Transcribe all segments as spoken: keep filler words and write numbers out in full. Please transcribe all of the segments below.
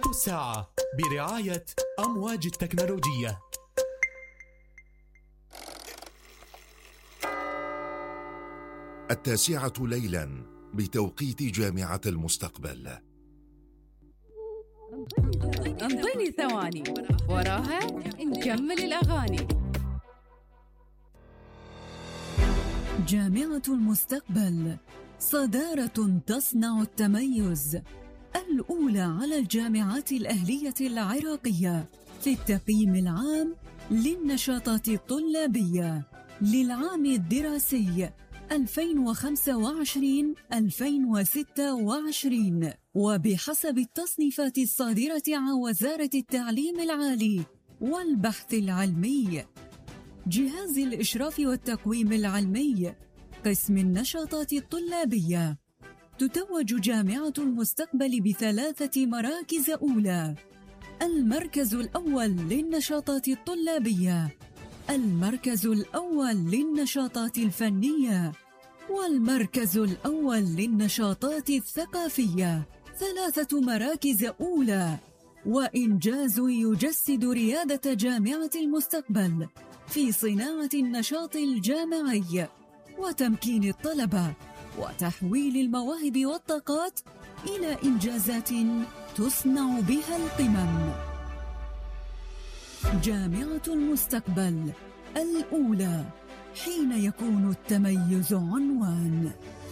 الساعة برعاية أمواج التكنولوجية. التاسعة ليلا بتوقيت جامعة المستقبل. انطيني ثواني، وراها نكمل الأغاني. جامعة المستقبل، صدارة تصنع التميز، الأولى على الجامعات الأهلية العراقية في التقييم العام للنشاطات الطلابية للعام الدراسي ألفين وخمسة وعشرين ألفين وستة وعشرين، وبحسب التصنيفات الصادرة عن وزارة التعليم العالي والبحث العلمي. جهاز الإشراف والتقويم العلمي، قسم النشاطات الطلابية. تتوج جامعة المستقبل بثلاثة مراكز أولى: المركز الأول للنشاطات الطلابية، المركز الأول للنشاطات الفنية، والمركز الأول للنشاطات الثقافية. ثلاثة مراكز أولى، وإنجاز يجسد ريادة جامعة المستقبل في صناعة النشاط الجامعي وتمكين الطلبة وتحويل المواهب والطاقات إلى إنجازات تصنع بها القمم. جامعة المستقبل، الأولى حين يكون التميز عنوان.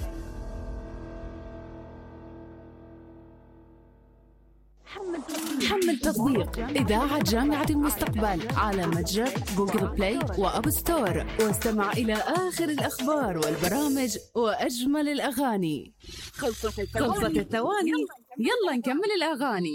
حمل تطبيق إذاعة جامعة المستقبل على متجر جوجل بلاي وأب ستور، واستمع إلى آخر الأخبار والبرامج وأجمل الأغاني. خلصت الثواني، يلا نكمل الأغاني.